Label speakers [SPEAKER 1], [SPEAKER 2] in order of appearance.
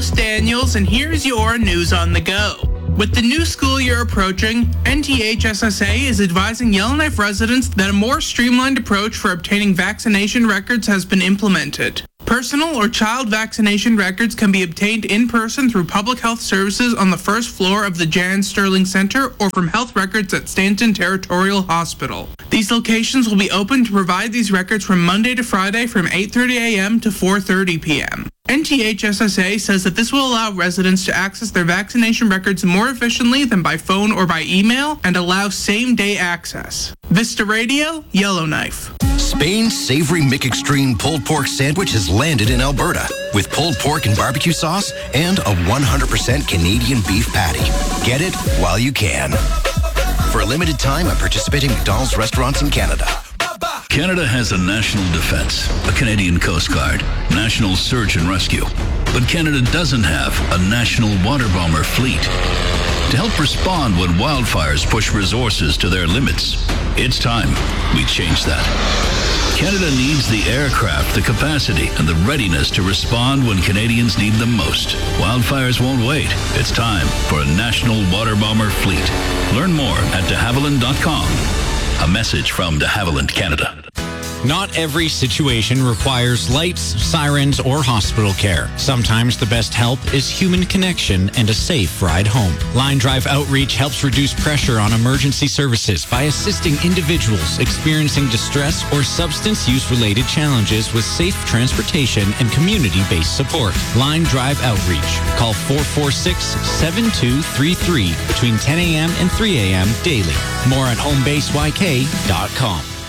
[SPEAKER 1] Alice Daniels, and here's your news on the go. With the new school year approaching, NTHSSA is advising Yellowknife residents that a more streamlined approach for obtaining vaccination records has been implemented. Personal or child vaccination records can be obtained in person through Public Health Services on the first floor of the Jan Sterling Center or from health records at Stanton Territorial Hospital. These locations will be open to provide these records from Monday to Friday from 8:30 a.m. to 4:30 p.m. NTHSSA says that this will allow residents to access their vaccination records more efficiently than by phone or by email and allow same-day access. Vista Radio, Yellowknife.
[SPEAKER 2] Spain's savory McExtreme pulled pork sandwich has landed in Alberta with pulled pork and barbecue sauce and a 100% Canadian beef patty. Get it while you can. For a limited time at participating McDonald's restaurants in Canada.
[SPEAKER 3] Canada has a national defense, a Canadian Coast Guard, national search and rescue. But Canada doesn't have a national water bomber fleet. To help respond when wildfires push resources to their limits, it's time we change that. Canada needs the aircraft, the capacity, and the readiness to respond when Canadians need them most. Wildfires won't wait. It's time for a national water bomber fleet. Learn more at de Havilland.com. A message from de Havilland Canada.
[SPEAKER 4] Not every situation requires lights, sirens, or hospital care. Sometimes the best help is human connection and a safe ride home. Line Drive Outreach helps reduce pressure on emergency services by assisting individuals experiencing distress or substance use-related challenges with safe transportation and community-based support. Line Drive Outreach. Call 446-7233 between 10 a.m. and 3 a.m. daily. More at homebaseYK.com.